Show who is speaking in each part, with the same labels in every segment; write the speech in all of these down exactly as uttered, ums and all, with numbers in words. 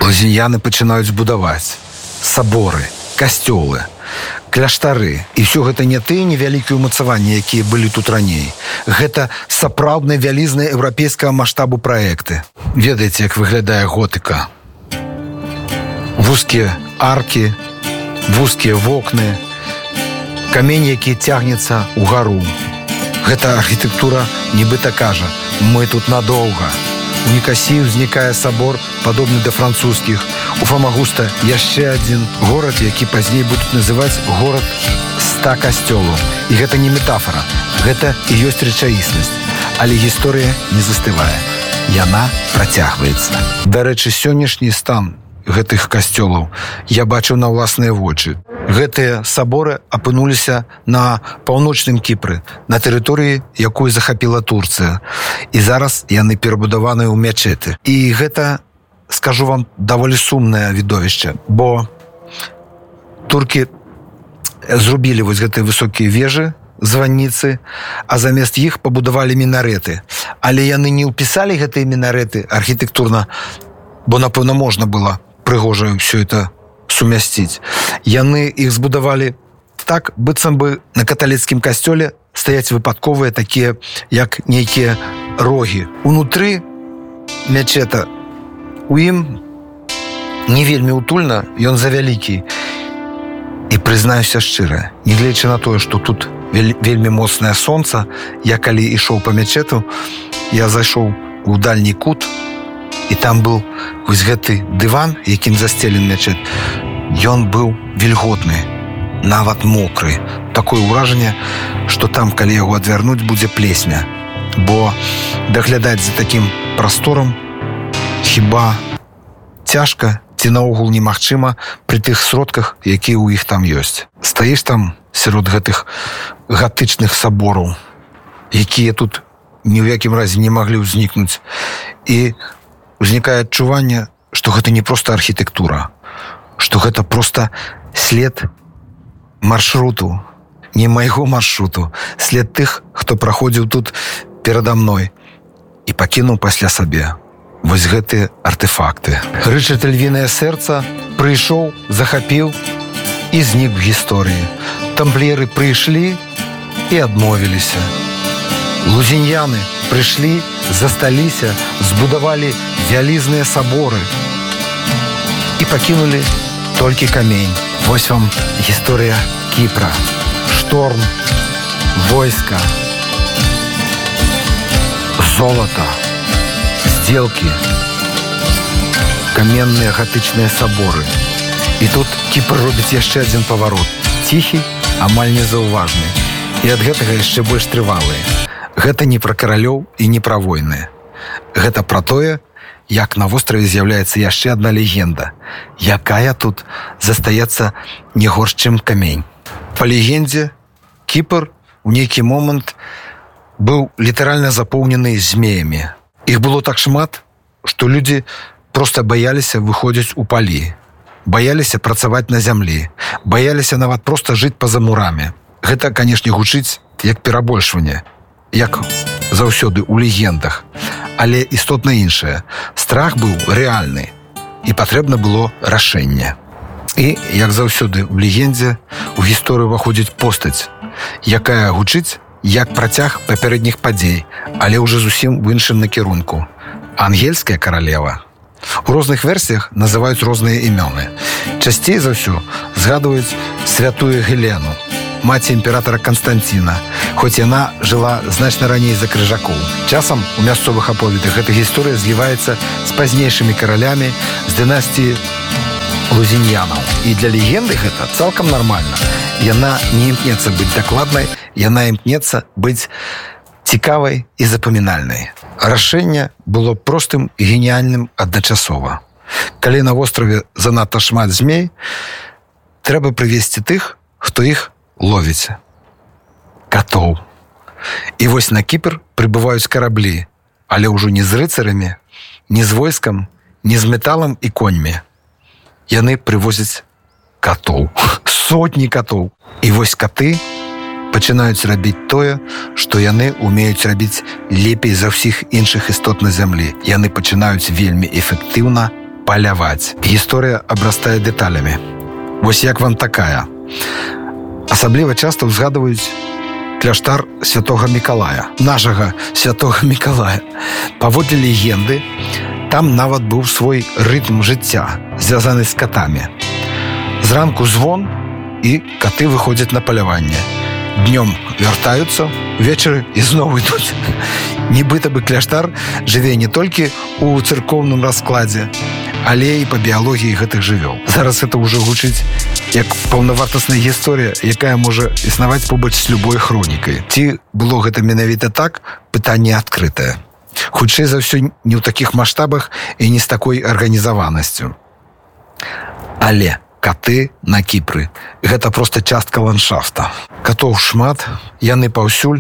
Speaker 1: Лазіньяны пачынаюць будаваць саборы, касцёлы, кляштары. І ўсё гэта не тыя невялікія ўмацаванні, якія былі тут раней. Гэта сапраўдныя вялізныя еўрапейскага маштабу праекты. Ведаеце, як выглядае готыка? Вузкія аркі, вузкія вокны, камень, які цягнецца ўгару. Гэта архітэктура нібыта кажа: мы тут надоўга. У Нікасіі ўзнікае сабор, падобны да французскіх. У Фамагуста яшчэ адзін горад, які пазней будуць называць горад ста касцёлаў. І гэта не метафора, гэта і ёсць рэчаіснасць. Але гісторыя не застывае. Яна працягваецца. Дарэчы, сённяшні стан гэтых касцёлаў я бачыў на ўласныя вочы. Гэтыя саборы апынуліся на паўночным Кіпры, на тэрыторыі, якую захапіла Турцыя. І зараз яны перабудаваныя ў мячэты. І гэта, скажу вам, даволі сумнае відовішча, бо туркі зрубілі вось гэтыя высокія вежы, званніцы, а замест іх пабудавалі мінарэты. Але яны не ўпісалі гэтыя мінарэты архітэктурна, бо, напэўна, можна было прыгожа ўсё это сумясціць. Яны іх збудавалі так, быццам бы на каталіцкім касцёле стаяць выпадковыя такія, як нейкія рогі. Унутры мячэта у ім не вельмі утульна, ён завялікі. І прызнаюся шчыра, нягледзячы на тое, што тут вельмі моцнае сонца, я калі ішоў па мячэту, я зайшоў у дальні кут, і там быў вось гэты дыван, якім засцелены мячэт. Ён быў вільготны, нават мокры. Такое ўражанне, што там, калі яго адвярнуць, будзе плесня. Бо даглядаць за такім прасторам хіба цяжка ці наогул немагчыма пры тых сродках, якія ў іх там ёсць. Стаіш там сярод гэтых гатычных сабораў, якія тут ні ў якім разе не маглі ўзнікнуць. І узнікае адчуванне, што гэта не проста архітэктура, што гэта проста след маршруту, не майго маршруту, след тых, хто праходзіў тут перада мной і пакінуў пасля сабе вось гэтыя артефакты. Рычард Львінае сэрца прыйшоў, захапіў і знік в гісторыі. Тампліеры прыйшлі і адмовіліся. Лузіньяны прыйшлі, засталіся, збудавалі вялізныя саборы і пакінулі толькі камень. Вось вам гісторыя Кіпра. Шторм, войска, золата, здзелкі, каменныя гатычныя саборы. І тут Кіпр робіць яшчэ адзін паварот. Ціхі, амаль незаўважны. І ад гэтага яшчэ больш трывалыя. Гэта не пра каралёў і не пра войны. Гэта пра тое, як на востраве з'яўляецца яшчэ адна легенда, якая тут застаецца не горш, чым камень. Па легендзе, Кіпр у нейкі момант быў літаральна запоўнены змеямі. Іх было так шмат, што людзі проста баяліся выходзіць у палі, баяліся працаваць на зямлі, баяліся нават проста жыць па-за мурамі. Гэта, канешне, гучыць як перабольшванне, як заўсёды ў легендах. Але істотна іншае. Страх быў рэальны, і патрэбна было рашэнне. І, як заўсёды ў легендзе, у гісторыю ўваходзіць постаць, якая гучыць як працяг папярэдніх падзей, але ўжо зусім в іншым накірунку. Ангельская каралева. У розных версіях называюць розныя імёны. Часцей за ўсё згадваюць святую Гелену, маці імператара Канстанціна, хоць яна жыла значна раней за крыжакоў. Часам у мясцовых аповедах гэта гісторыя зліваецца з пазнейшымі каралямі з дынастыі Лузіньянаў. І для легенды гэта цалкам нармальна. Яна не імкнецца быць дакладнай, яна імкнецца быць цікавай і запамінальнай. Рашэнне было простым і геніяльным адначасова. Калі на востраве занадта шмат змей, трэба прывесці тых, хто іх ловіць. Катоў. І вось на Кіпр прыбываюць караблі, але ўжо не з рыцарамі, не з войскам, не з металам і коньмі. Яны прывозяць катоў. Сотні катоў. І вось каты пачынаюць рабіць тое, што яны умеюць рабіць лепей за ўсіх іншых істот на зямлі. Яны пачынаюць вельмі эфектыўна паляваць. Гісторыя абрастае дэталямі. Вось як вам такая. Асабліва часта ўзгадваюць кляштар святога Мікалая, нашага святога Мікалая. Паводле легенды, там нават быў свой рытм жыцця, звязаны з катамі. Зранку звон, і каты выходзяць на паляванне. Днём вяртаюцца, вечары ізноў ідуць. Нібыта бы кляштар жыве не толькі ў царкоўным раскладзе, але і па біялогіі гэтых жывёл. Зараз это ўжо гучыць як паўнавартасная гісторыя, якая можа існаваць побач з любой хронікай. Ці было гэта менавіта так, пытанне адкрытае. Хутчэй за ўсё не ў такіх маштабах і не з такой арганізаванасцю. Але каты на Кіпры – гэта проста частка ландшафта. Катоў шмат, яны паўсюль.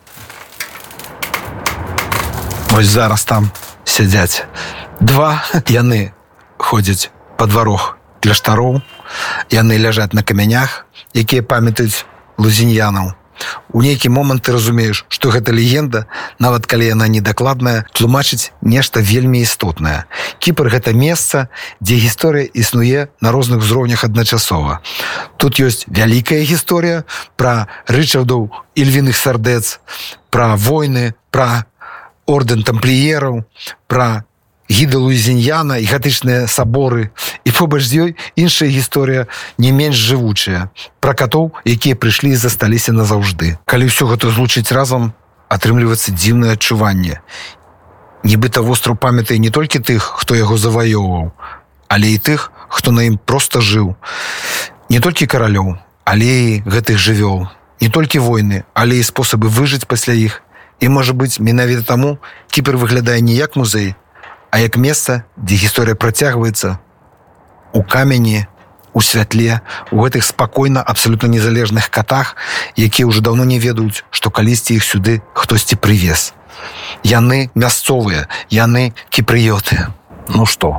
Speaker 1: Вось зараз там сядзяць два, яны ходзяць па дварах кляштароў, яны ляжаць на камянях, якія памятаюць лузіньянаў. У нейкі момант ты разумееш, што гэта легенда, нават калі яна недакладная, тлумачыць нешта вельмі істотнае. Кіпр – гэта месца, дзе гісторыя існуе на розных узроўнях адначасова. Тут ёсць вялікая гісторыя пра рычардаў і львіных сардэц, пра войны, пра ордэн тампліераў, пра гіда Луізіньяна і гатычныя саборы. І побач з ёй іншая гісторыя не менш жывучая, пра катоў, якія прыйшлі і засталіся назаўжды. Калі ўсё гэта злучыць разам, атрымліваецца дзіўнае адчуванне. Нібыта востраў памятае не толькі тых, хто яго заваёўваў, але і тых, хто на ім проста жыў. Не толькі каралёў, але і гэтых жывёл. Не толькі войны, але і спосабы выжыць пасля іх. І, можа быць, менавіта таму Кіпр выглядае не як музей, а як месца, дзе гісторыя працягваецца у камені, у святле, у гэтых спакойна, абсалютна незалежных катах, якія ўжо даўно не ведаюць, што калісьці іх сюды хтосьці прывез. Яны мясцовыя, яны кіпрыёты. Ну што?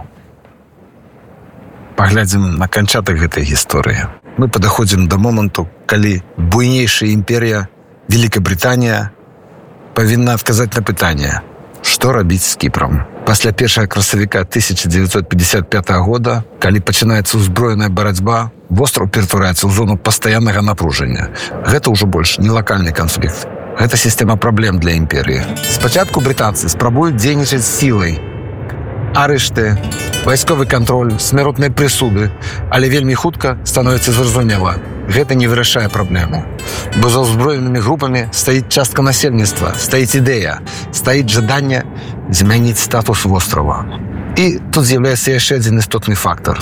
Speaker 1: Паглядзім на канчатак гэтай гісторыі. Мы падаходзім да моманту, калі буйнейшая імперія, Великабританія, павінна адказаць на пытанне, што рабіць з Кіпром. Пасля першага красавіка тысяча дзевяцьсот пятьдесят пятого года, калі пачынаецца ўзброеная барацьба, востраў ператвараецца ў зону пастаяннага напружання. Гэта ўжо больш не лакальны канфлікт. Гэта сістэма праблем для імперіі. Спачатку брытанцы спрабуюць дзейнічаць сілай. Арышты, вайсковы кантроль, смяротныя прысуды, але вельмі хутка становіцца зразумела. Гэта не вырашае праблему. Бо за ўзброенымі групамі стаіць частка насельніцтва, стаіць ідэя, стаіць жаданне змяніць статус вострава. І тут з'яўляецца яшчэ адзін істотны фактар.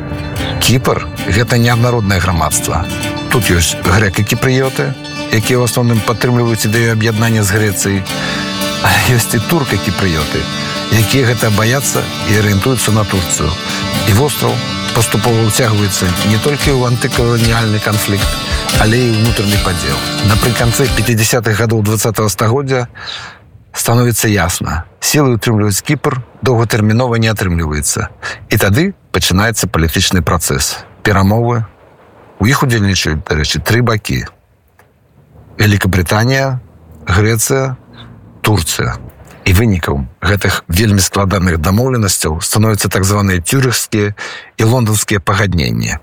Speaker 1: Кіпр – гэта неаднароднае грамадства. Тут ёсць грэкі-кіпрыёты, якія ў асноўным падтрымліваюць ідэю аб'яднання з Грэцыяй, а ёсць і турка-кіпрыёты, якія гэта баяцца і арыентуюцца на Турцыю. І востраў паступова ўцягваецца не толькі ў антыкаланіяльны канфлікт, але і ўнутраны падзел. Напрыканцы пятидесятых гадоў двадцатого стагоддзя становіцца ясна. Сілы ўтрымліваць Кіпр доўгатэрмінова не атрымліваецца. І тады пачынаецца палітычны працэс. Перамовы. У іх удзельнічаюць, дарэчы, тры бакі. Великабританія, Грэцыя, Турцыя. І вынікам гэтых вельмі складаных дамоўленасцяў становяцца так званыя цюрыхскія і лонданскія пагадненні.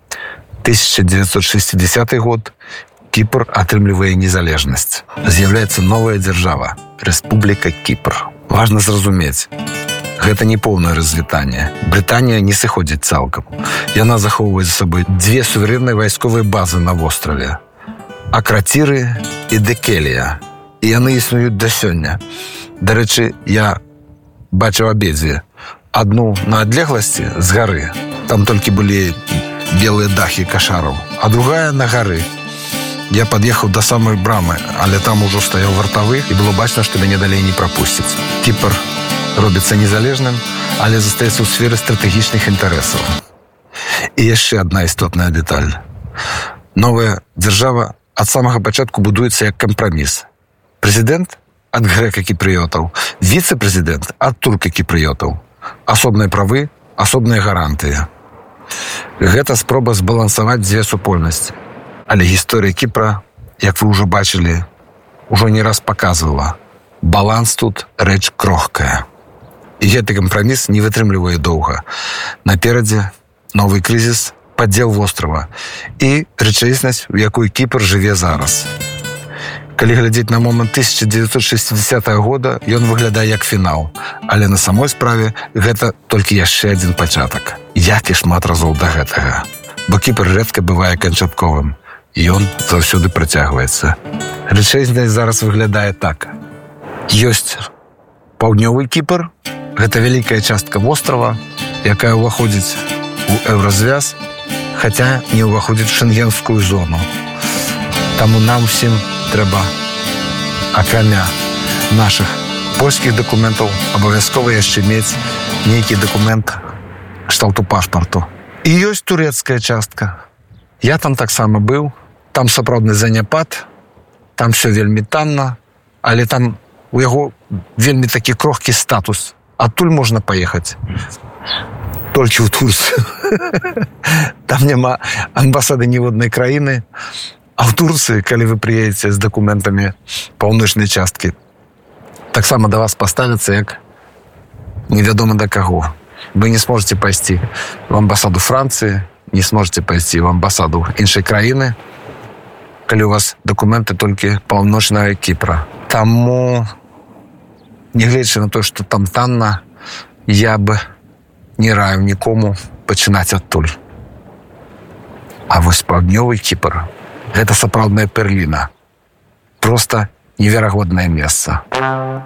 Speaker 1: тысяча девятьсот шестидесятый год Кіпр атрымлівае незалежнасць. З'яўляецца новая дзяржава – Рэспубліка Кіпр. Важна зразумець, гэта не поўнае развітанне. Брытанія не сыходзіць цалкам. Яна захоўвае за сабой дзве суверэнныя вайсковыя базы на востраве – Акратіры і Дэкелія. І яны існуюць да сёння. Дарэчы, я бачыў абедзве. Адну на адлегласці з гары, там толькі былі белыя дахі кашараў, а другая на гары. Я пад'ехаў да самай брамы, але там ужо стаяў вартавы, і было бачна, што мяне далей не прапусцяць. Кіпр робіцца незалежным, але застаецца ў сферы стратэгічных інтарэсаў. І яшчэ адна істотная дэталь. Новая дзяржава ад самага пачатку будуецца як кампраміс. Прэзідэнт ад грэка-кіпрыётаў, віцэ-прэзідэнт ад турка-кіпрыётаў. Асобныя правы, асобныя гарантыі. Гэта спроба збалансаваць дзве супольнасці. Але гісторыя Кіпра, як вы ўжо бачылі, ужо не раз паказвала. Баланс тут рэч крохкая. І гэты кампраміс не вытрымлівае доўга. Наперадзе новы крызіс, падзел вострава і рэчаіснасць, у якой Кіпр жыве зараз. Калі глядзець на момант тысяча дзевяцьсот шэсцідзесятага года, ён выглядае як фінал. Але на самой справе гэта толькі яшчэ адзін пачатак. Як і шмат разоў да гэтага. Бо Кіпр рэдка бывае канчатковым. І ён заўсёды працягваецца. Рэчаіснасць зараз выглядае так. Ёсць паўднёвы Кіпр. Гэта вялікая частка вострава, якая ўваходзіць у еўразвяз, хаця не ўваходзіць у шенгенскую зону. Таму нам усім трэба, акрамя нашых польскіх дакументаў, абавязкова яшчэ мець нейкі дакумент кшталту пашпарту. І ёсць турэцкая частка. Я там таксама быў. Там сапраўдны заняпад, там все вельмі танна, але там у яго вельмі такі крохкі статус. Адтуль можна паехаць толькі ў Турцыю. Там няма амбасады ніводнай краіны. А в Турции, калі вы приедете з документами паўночнай часткі, таксама да вас поставятся як невядома да каго. Вы не сможете пайсці в амбасаду Франции, не сможете пайсці в амбасаду іншай краіны, калі у вас документы толькі паўночнага Кіпра. Таму, нягледзячы на то, што там танна, я бы не раю нікому пачынаць адтуль. А вось паўднёвы Кіпр — гэта сапраўдная перліна. Проста неверагоднае месца.